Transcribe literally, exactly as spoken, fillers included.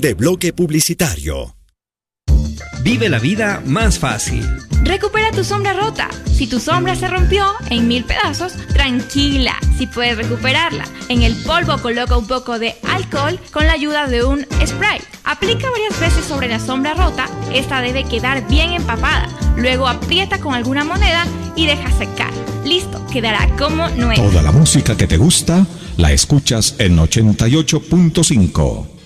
de bloque publicitario. Vive la vida más fácil. Recupera tu sombra rota. Si tu sombra se rompió en mil pedazos, tranquila, si puedes recuperarla. En el polvo coloca un poco de alcohol con la ayuda de un spray. Aplica varias veces sobre la sombra rota. Esta debe quedar bien empapada. Luego aprieta con alguna moneda y deja secar. Listo, quedará como nueva. Toda la música que te gusta la escuchas en ochenta y ocho punto cinco.